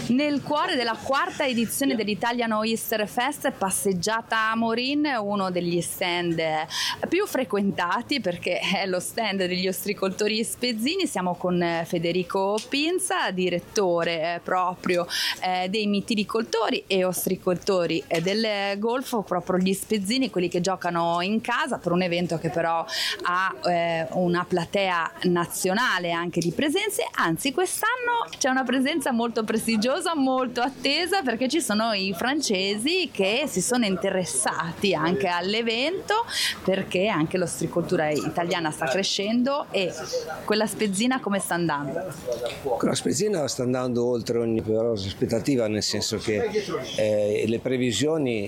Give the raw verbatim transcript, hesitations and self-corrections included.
Nel cuore della quarta edizione dell'Italian Oyster Fest, passeggiata a Morin, uno degli stand più frequentati perché è lo stand degli ostricoltori spezzini. Siamo con Federico Pinza, direttore proprio eh, dei mitilicoltori e ostricoltori del Golfo, proprio gli spezzini, quelli che giocano in casa, per un evento che però ha eh, una platea nazionale anche di presenze. Anzi, quest'anno c'è una presenza molto prestigiosa, molto attesa, perché ci sono i francesi che si sono interessati anche all'evento, perché anche l'ostricoltura italiana sta crescendo. E quella spezzina come sta andando? Quella spezzina sta andando oltre ogni aspettativa, nel senso che eh, le previsioni